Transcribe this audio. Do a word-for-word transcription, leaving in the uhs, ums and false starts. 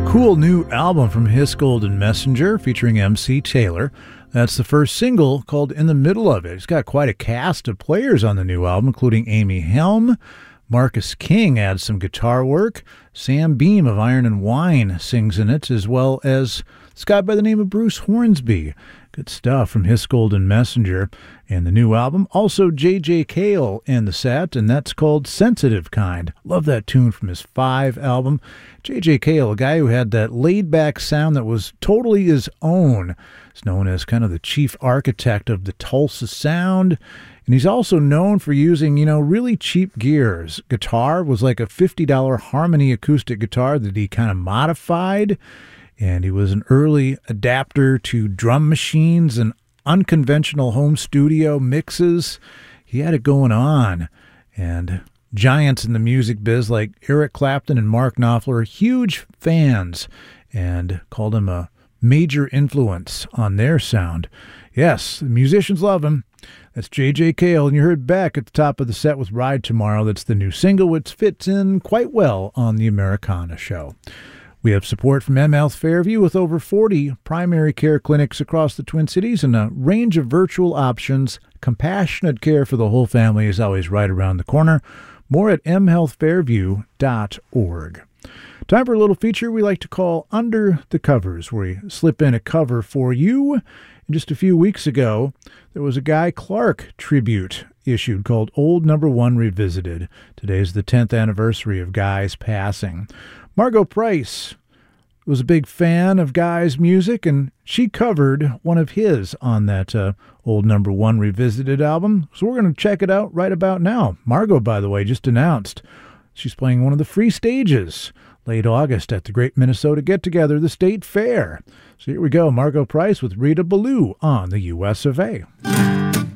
Cool new album from Hiss Golden Messenger featuring M C Taylor. That's the first single, called In the Middle of It. It's got quite a cast of players on the new album, including Amy Helm. Marcus King adds some guitar work. Sam Beam of Iron and Wine sings in it, as well as this guy by the name of Bruce Hornsby. Good stuff from Hiss Golden Messenger and the new album. Also J J Cale in the set, and that's called Sensitive Kind. Love that tune from his Five album. J J Cale, a guy who had that laid-back sound that was totally his own. He's known as kind of the chief architect of the Tulsa sound. And he's also known for using, you know, really cheap gears. Guitar was like a fifty dollars Harmony acoustic guitar that he kind of modified. And he was an early adapter to drum machines and unconventional home studio mixes. He had it going on. And giants in the music biz like Eric Clapton and Mark Knopfler are huge fans and called him a major influence on their sound. Yes, the musicians love him. That's J J Cale, and you heard Beck at the top of the set with Ride Tomorrow. That's the new single, which fits in quite well on the Americana show. We have support from M Health Fairview with over forty primary care clinics across the Twin Cities and a range of virtual options. Compassionate care for the whole family is always right around the corner. More at m health fairview dot org. Time for a little feature we like to call Under the Covers, where we slip in a cover for you. And just a few weeks ago, there was a Guy Clark tribute issued called Old Number One Revisited. Today's the tenth anniversary of Guy's passing. Margo Price was a big fan of Guy's music, and she covered one of his on that uh, Old Number One Revisited album. So we're going to check it out right about now. Margo, by the way, just announced she's playing one of the free stages late August at the Great Minnesota Get-Together, the State Fair. So here we go, Margo Price with Rita Ballou on the U S of A.